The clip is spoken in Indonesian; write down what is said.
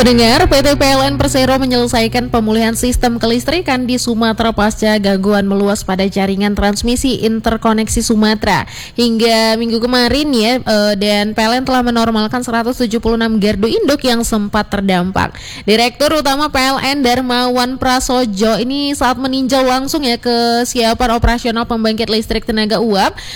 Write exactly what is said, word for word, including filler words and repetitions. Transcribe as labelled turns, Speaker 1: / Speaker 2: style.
Speaker 1: Pendengar, P T P L N Persero menyelesaikan pemulihan sistem kelistrikan di Sumatera pasca gangguan meluas pada jaringan transmisi interkoneksi Sumatera. Hingga minggu kemarin ya, eh, dan P L N telah menormalkan seratus tujuh puluh enam gardu induk yang sempat terdampak. Direktur Utama P L N Darmawan Prasojo ini saat meninjau langsung ya kesiapan operasional pembangkit listrik tenaga uap